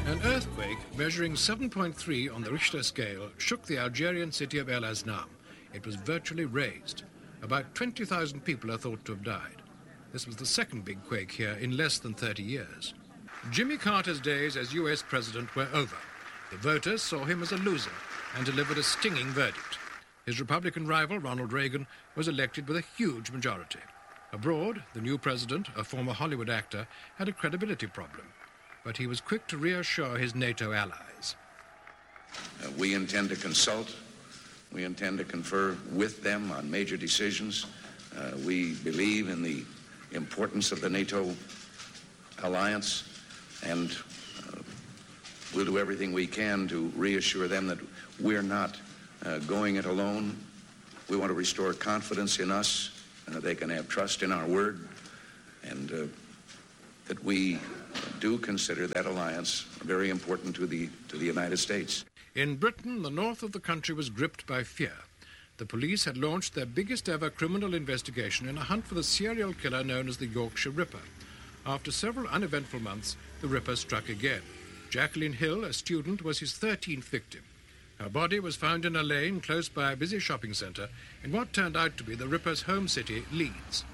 An earthquake measuring 7.3 on the Richter scale shook the Algerian city of El Asnam. It was virtually razed. About 20,000 people are thought to have died. This was the second big quake here in less than 30 years. Jimmy Carter's days as US president were over. The voters saw him as a loser and delivered a stinging verdict. His Republican rival, Ronald Reagan, was elected with a huge majority. Abroad, the new president, a former Hollywood actor, had a credibility problem. But he was quick to reassure his NATO allies. We intend to consult. We intend to confer with them on major decisions. We believe in the importance of the NATO alliance, and we'll do everything we can to reassure them that we're not going it alone. We want to restore confidence in us. They can have trust in our word, and that we do consider that alliance very important to the United States. In Britain, the north of the country was gripped by fear. The police had launched their biggest ever criminal investigation in a hunt for the serial killer known as the Yorkshire Ripper. After several uneventful months, the Ripper struck again. Jacqueline Hill, a student, was his 13th victim. Her body was found in a lane close by a busy shopping centre in what turned out to be the Ripper's home city, Leeds.